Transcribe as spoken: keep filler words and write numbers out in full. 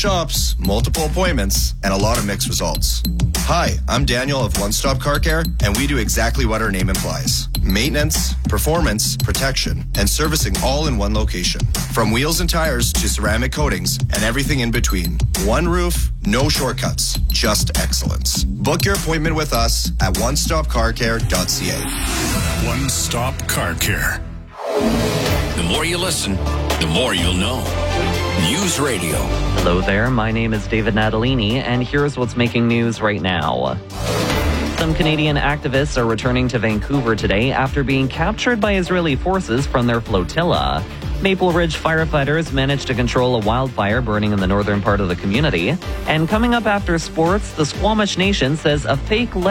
shops, multiple appointments, and a lot of mixed results. Hi, I'm Daniel of One Stop Car Care, and we do exactly what our name implies. Maintenance, performance, protection, and servicing all in one location. From wheels and tires to ceramic coatings and everything in between. One roof, no shortcuts, just excellence. Book your appointment with us at one stop car care dot c a. One Stop Car Care. The more you listen, the more you'll know. News Radio. Hello there, my name is David Natalini, and here's what's making news right now. Some Canadian activists are returning to Vancouver today after being captured by Israeli forces from their flotilla. Maple Ridge firefighters managed to control a wildfire burning in the northern part of the community. And coming up after sports, the Squamish Nation says a fake